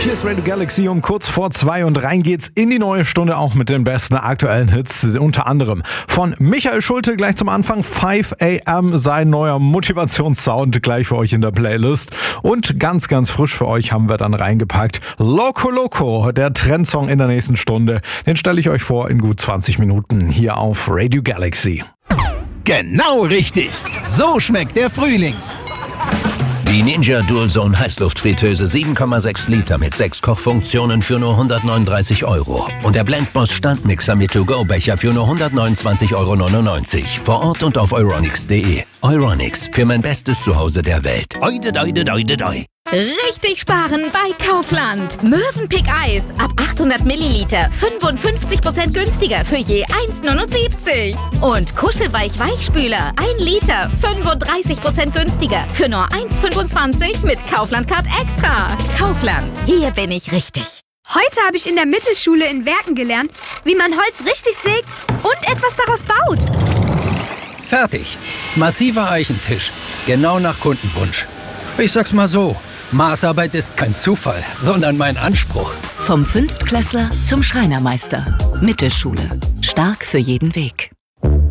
Hier ist Radio Galaxy um kurz vor 2 und rein geht's in die neue Stunde, auch mit den besten aktuellen Hits, unter anderem von Michael Schulte gleich zum Anfang, 5 AM, sein neuer Motivationssound gleich für euch in der Playlist. Und ganz, ganz frisch für euch haben wir dann reingepackt Loco Loco, der Trendsong in der nächsten Stunde. Den stelle ich euch vor in gut 20 Minuten hier auf Radio Galaxy. Genau richtig. So schmeckt der Frühling. Die Ninja DualZone Heißluftfritteuse 7,6 Liter mit 6 Kochfunktionen für nur 139 €. Und der Blendboss Standmixer mit To-Go-Becher für nur 129,99 € vor Ort und auf euronics.de. Euronics, für mein bestes Zuhause der Welt. Oide, doide, doide, doi. Richtig sparen bei Kaufland. Mövenpick Eis ab 800 Milliliter 55% günstiger für je 1,79. Und Kuschelweich Weichspüler 1 Liter 35% günstiger für nur 1,25 mit Kaufland Card Extra. Kaufland, hier bin ich richtig. Heute habe ich in der Mittelschule in Werken gelernt, wie man Holz richtig sägt und etwas daraus baut. Fertig. Massiver Eichentisch. Genau nach Kundenwunsch. Ich sag's mal so. Maßarbeit ist kein Zufall, sondern mein Anspruch. Vom Fünftklässler zum Schreinermeister. Mittelschule. Stark für jeden Weg.